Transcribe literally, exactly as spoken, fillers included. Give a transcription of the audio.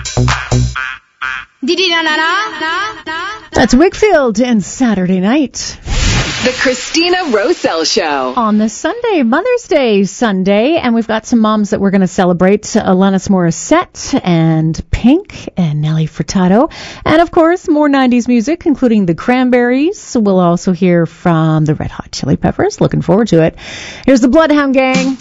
That's Wakefield and Saturday Night. The Christina Roselle Show. On this Sunday, Mother's Day Sunday, and we've got some moms that we're going to celebrate. Alanis Morissette and Pink and Nelly Furtado. And, of course, more nineties music, including the Cranberries. We'll also hear from the Red Hot Chili Peppers. Looking forward to it. Here's the Bloodhound Gang.